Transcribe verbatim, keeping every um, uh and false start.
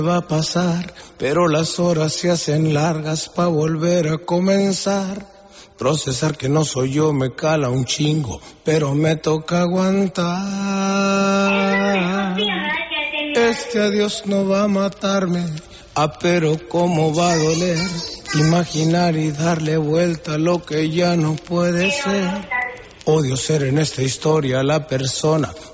Va a pasar, pero las horas se hacen largas pa' volver a comenzar. Procesar que no soy yo me cala un chingo, pero me toca aguantar. Este adiós no va a matarme, ah, pero cómo va a doler. Imaginar y darle vuelta a lo que ya no puede ser. Odio ser en esta historia la persona